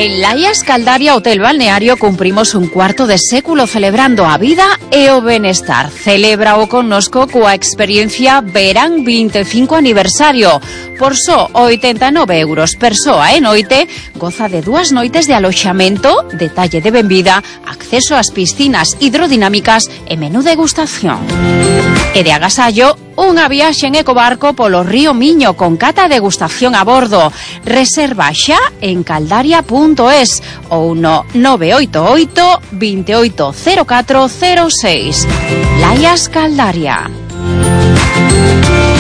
En Laias Caldaria Hotel Balneario cumprimos un cuarto de século celebrando a vida e o benestar. Celebra o connosco coa experiencia Verán 25 aniversario. Por só 89 euros persoa e noite, goza de 2 noites de aloxamento, detalle de benvida, acceso ás piscinas hidrodinámicas e menú degustación. E de agasallo, unha viaxe en ecobarco polo río Miño con cata e degustación a bordo. Reserva xa en caldaria.es ou no 988 280406. Laias Caldaria.